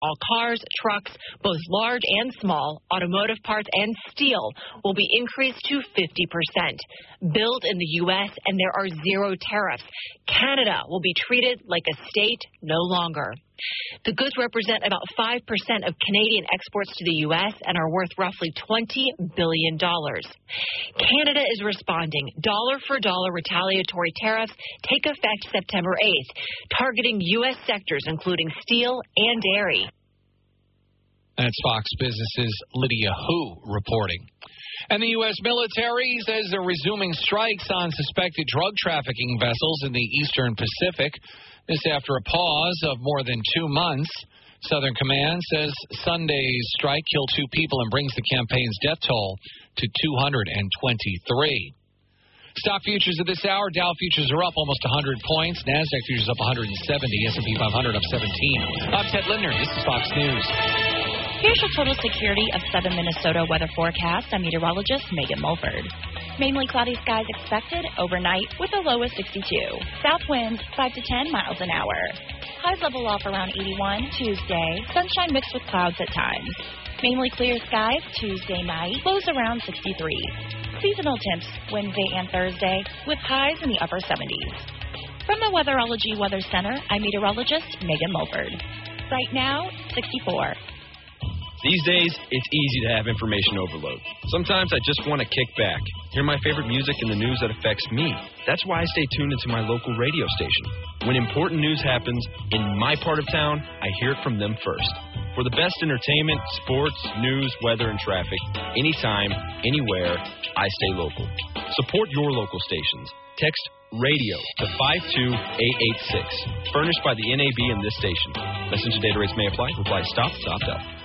All cars, trucks, both large and small, automotive parts and steel will be increased to 50%. Built in the U.S. and there are zero tariffs. Canada will be treated like a state no longer. The goods represent about 5% of Canadian exports to the U.S. and are worth roughly $20 billion. Canada is responding. Dollar-for-dollar retaliatory tariffs take effect September 8th, targeting U.S. sectors including steel and dairy. That's Fox Business's Lydia Hu reporting. And the U.S. military says they're resuming strikes on suspected drug trafficking vessels in the Eastern Pacific. This after a pause of more than 2 months. Southern Command says Sunday's strike killed 2 people and brings the campaign's death toll to 223. Stock futures at this hour. Dow futures are up almost 100 points. NASDAQ futures up 170. S&P 500 up 17. I'm Ted Lindner. This is Fox News. Here's your total security of 7 Minnesota weather forecast. I'm meteorologist Megan Mulford. Mainly cloudy skies expected overnight with a low of 62. South winds 5 to 10 miles an hour. Highs level off around 81 Tuesday. Sunshine mixed with clouds at times. Mainly clear skies Tuesday night. Lows around 63. Seasonal temps Wednesday and Thursday with highs in the upper 70s. From the Weatherology Weather Center, I'm meteorologist Megan Mulford. Right now, 64. These days, it's easy to have information overload. Sometimes I just want to kick back, hear my favorite music and the news that affects me. That's why I stay tuned into my local radio station. When important news happens in my part of town, I hear it from them first. For the best entertainment, sports, news, weather, and traffic, anytime, anywhere, I stay local. Support your local stations. Text RADIO to 52886. Furnished by the NAB and this station. Messenger data rates may apply. Reply STOP to opt out.